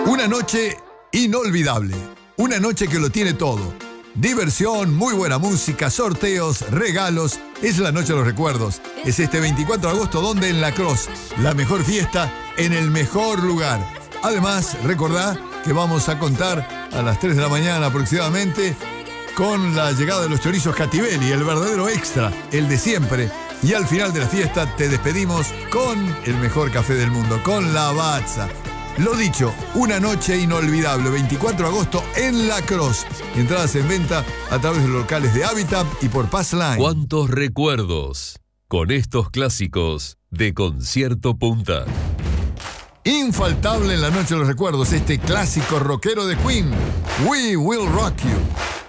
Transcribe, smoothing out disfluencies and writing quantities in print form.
Una noche inolvidable. Una noche que lo tiene todo. Diversión, muy buena música, sorteos, regalos. Es la noche de los recuerdos. Es este 24 de agosto donde en La Cross, la mejor fiesta en el mejor lugar. Además, recordá que vamos a contar a las 3 de la mañana aproximadamente con la llegada de los chorizos Cativelli, el verdadero extra, el de siempre. Y al final de la fiesta te despedimos con el mejor café del mundo, con Lavazza. Lo dicho, una noche inolvidable, 24 de agosto en La Cross. Entradas en venta a través de los locales de Habitat y por Passline. ¿Cuántos recuerdos con estos clásicos de Concierto Punta? Infaltable en la noche de los recuerdos, este clásico rockero de Queen, We Will Rock You.